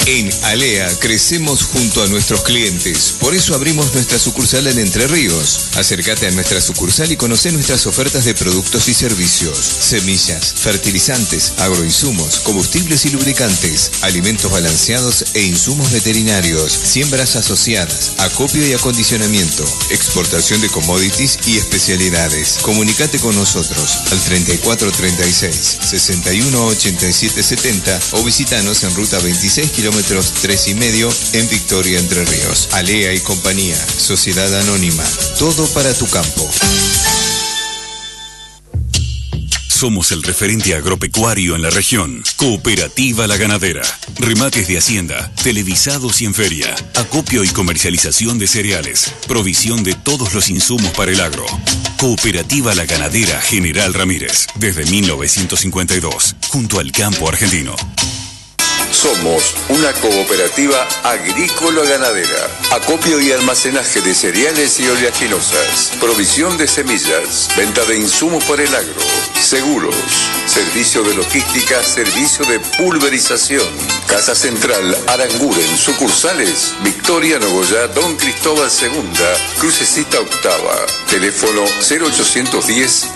En Alea crecemos junto a nuestros clientes, por eso abrimos nuestra sucursal en Entre Ríos. Acércate a nuestra sucursal y conoce nuestras ofertas de productos y servicios: semillas, fertilizantes, agroinsumos, combustibles y lubricantes, alimentos balanceados e insumos veterinarios, siembras asociadas, acopio y acondicionamiento, exportación de commodities y especialidades. Comunicate con nosotros al 3436 618770 o visítanos en ruta 26 kilómetros 3,5 en Victoria, Entre Ríos. Alea y compañía, Sociedad Anónima, todo para tu campo. Somos el referente agropecuario en la región. Cooperativa La Ganadera. Remates de hacienda, televisados y en feria. Acopio y comercialización de cereales. Provisión de todos los insumos para el agro. Cooperativa La Ganadera General Ramírez. Desde 1952. Junto al campo argentino. Somos una cooperativa agrícola-ganadera. Acopio y almacenaje de cereales y oleaginosas. Provisión de semillas. Venta de insumos para el agro. Seguros. Servicio de logística. Servicio de pulverización. Casa Central Aranguren. Sucursales: Victoria, Nogoyá, Don Cristóbal II, Crucecita Octava. Teléfono 0810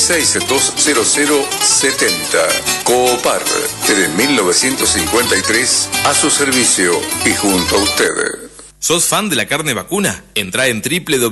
36-20070. Coopar. Desde 1953 a su servicio y junto a usted. ¿Sos fan de la carne vacuna? Entrá en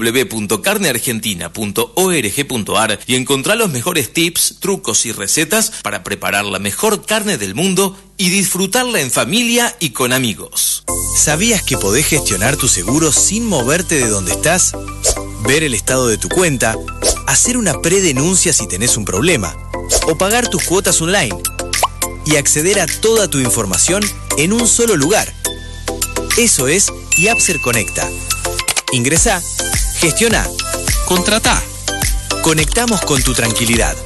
www.carneargentina.org.ar y encontrá los mejores tips, trucos y recetas para preparar la mejor carne del mundo y disfrutarla en familia y con amigos. ¿Sabías que podés gestionar tu seguro sin moverte de donde estás? Ver el estado de tu cuenta, hacer una predenuncia si tenés un problema, o pagar tus cuotas online, y acceder a toda tu información en un solo lugar. Eso es Yapser Conecta. Ingresá, gestiona, contratá. Conectamos con tu tranquilidad.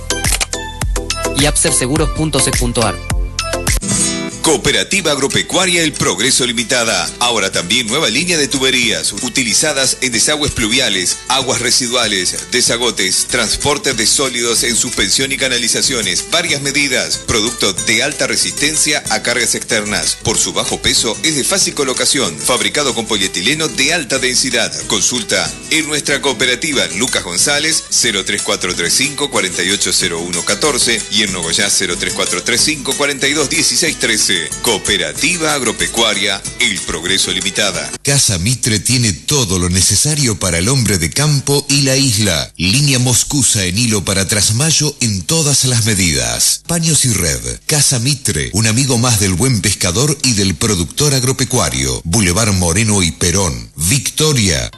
yapserseguros.sec.ar. Cooperativa Agropecuaria El Progreso Limitada. Ahora también nueva línea de tuberías utilizadas en desagües pluviales, aguas residuales, desagotes, transporte de sólidos en suspensión y canalizaciones. Varias medidas. Producto de alta resistencia a cargas externas. Por su bajo peso es de fácil colocación. Fabricado con polietileno de alta densidad. Consulta en nuestra cooperativa Lucas González 03435 480114 y en Nogoyá 03435 421613. Cooperativa Agropecuaria El Progreso Limitada. Casa Mitre tiene todo lo necesario para el hombre de campo y la isla. Línea moscusa en hilo para trasmayo en todas las medidas. Paños y red. Casa Mitre, un amigo más del buen pescador y del productor agropecuario. Boulevard Moreno y Perón, Victoria.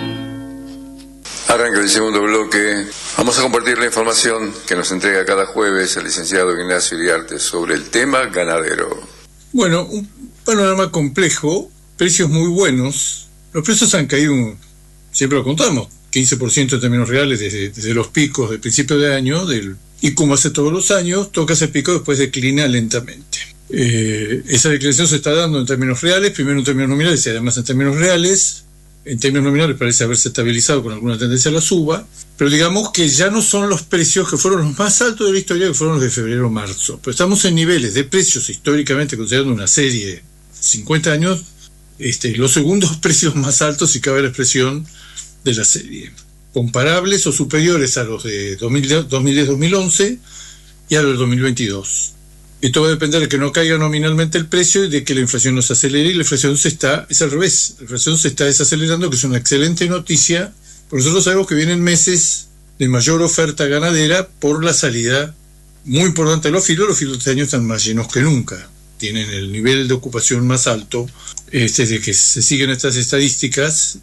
Arranca el segundo bloque. Vamos a compartir la información que nos entrega cada jueves el licenciado Ignacio Iriarte sobre el tema ganadero. Bueno, un panorama complejo, precios muy buenos. Los precios han caído, siempre lo contamos, 15% en términos reales desde los picos del principio de año, y como hace todos los años, toca ese pico, después declina lentamente. Esa declinación se está dando en términos reales, primero en términos nominales y además en términos reales. En términos nominales parece haberse estabilizado con alguna tendencia a la suba, pero digamos que ya no son los precios que fueron los más altos de la historia, que fueron los de febrero-marzo. Pero estamos en niveles de precios históricamente, considerando una serie de 50 años, los segundos precios más altos, si cabe la expresión, de la serie. Comparables o superiores a los de 2010-2011 y a los de 2022. Esto va a depender de que no caiga nominalmente el precio y de que la inflación no se acelere, y la inflación es al revés, la inflación se está desacelerando, que es una excelente noticia, porque nosotros sabemos que vienen meses de mayor oferta ganadera por la salida muy importante de los filos este año están más llenos que nunca, tienen el nivel de ocupación más alto, desde que se siguen estas estadísticas,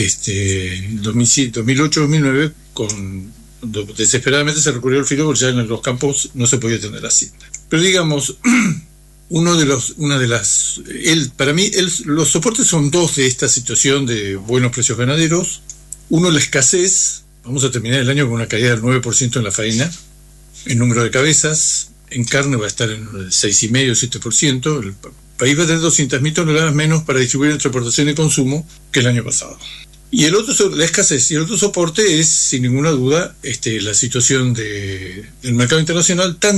2008-2009, desesperadamente se recurrió al filo porque ya en los campos no se podía tener hacienda. Pero digamos, para mí, los soportes son dos de esta situación de buenos precios ganaderos. Uno, la escasez. Vamos a terminar el año con una caída del 9% en la faena, en número de cabezas. En carne va a estar en el 6,5-7%. El país va a tener 200.000 toneladas menos para distribuir entre exportación y consumo que el año pasado. Y el otro, la escasez, y el otro soporte es, sin ninguna duda, la situación del mercado internacional, tan